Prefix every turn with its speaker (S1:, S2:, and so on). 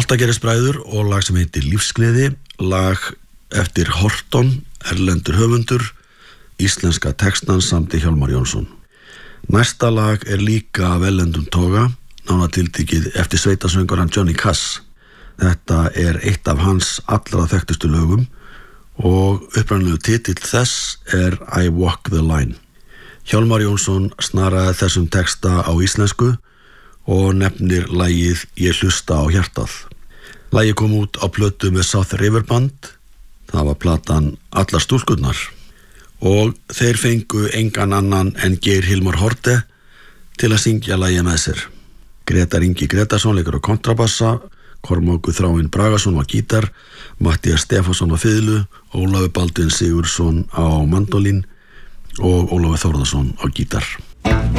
S1: Holtagerðisbræður og lag sem heitir Lífsgleði, lag eftir Horton, erlendur höfundur, íslenska textan samdi Hjálmar Jónsson. Næsta lag líka af erlendum toga, nánar tiltekið eftir sveitasöngarann Johnny Cass. Þetta eitt af hans allra þekktustu lögum og upprænlegu titill þess I Walk the Line. Hjálmar Jónsson snaraði þessum texta á íslensku og nefnir lagið Ég hlusta á hjartað. Lagið kom út á plötu með South River Band, það var platan Allar stúlkurnar, og þeir fengu engan annan en Geir Hilmar Haarde til að syngja lagið með sér. Grétar Ingi Grétarsson leikur á kontrabassa, Kormákur Þráinn Bragason á gítar, Matthías Stefánsson á fiðlu, Ólafur Baldvin Sigurðsson á mandólín og Ólafur Þórðarsson á gítar.